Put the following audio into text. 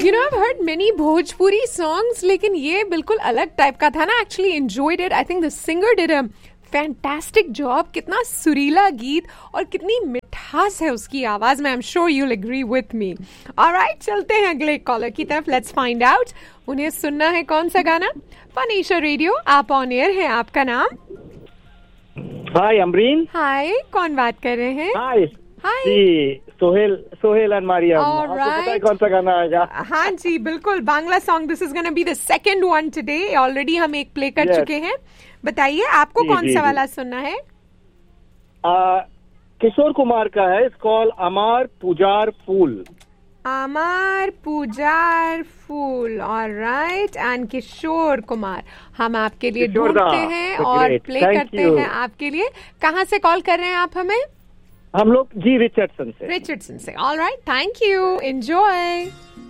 I've heard many Bhojpuri songs, लेकिन ये बिल्कुल अलग टाइप का था ना. Actually enjoyed it. I think the singer did a fantastic job. कितना सुरीला गीत और कितनी मिठास है उसकी आवाज में. I'm sure you'll agree with me. Alright, चलते हैं अगले कॉलर की तरफ. Let's find out. उन्हें सुनना है कौन सा गाना? फन एशिया रेडियो, आप ऑन एयर हैं. आपका नाम? हाय अमरीन. हाय, कौन बात कर रहे हैं? हाय हाय जी, सोहेल एंड मारियम. आपको पता है कौन सा गाना आएगा? हाँ जी, बिल्कुल. Bangla song. This is gonna be the second one today. Already हम एक प्ले कर चुके हैं. बताइए आपको कौन सा वाला सुनना है? किशोर कुमार का है. It's called Amar Pujara fool. Amar Pujara fool. Alright. And Kishore Kumar हम आपके लिए ढूंढते हैं और प्ले करते हैं आपके लिए. कहाँ से कॉल कर रहे हैं आप हमें? हम लोग जी रिचर्डसन से. Alright, thank you. एंजॉय.